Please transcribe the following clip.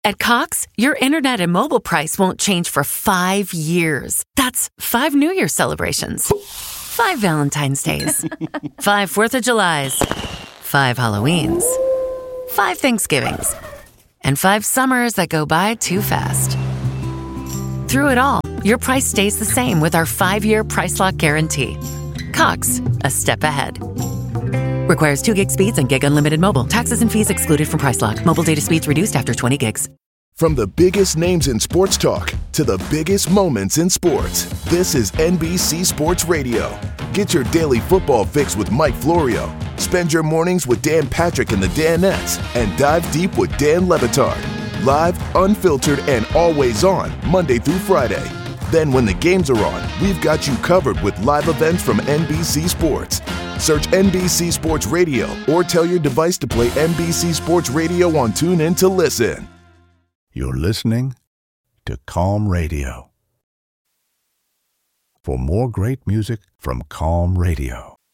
At Cox, your internet and mobile price won't change for 5 years. That's 5 New Year celebrations, 5 Valentine's Days, 5 4th of Julys, 5 Halloweens, 5 Thanksgivings, and 5 summers that go by too fast. Through it all, your price stays the same with our 5-year Price Lock Guarantee. Cox, a step ahead. Requires 2 gig speeds and gig unlimited mobile. Taxes and fees excluded from Price Lock. Mobile data speeds reduced after 20 gigs. From the biggest names in sports talk to the biggest moments in sports, this is NBC Sports Radio. Get your daily football fix with Mike Florio. Spend your mornings with Dan Patrick and the Danettes, and dive deep with Dan Le Batard. Live, unfiltered, and always on, Monday through Friday. Then when the games are on, we've got you covered with live events from NBC Sports. Search NBC Sports Radio or tell your device to play NBC Sports Radio on TuneIn to listen. You're listening to Calm Radio. For more great music from Calm Radio,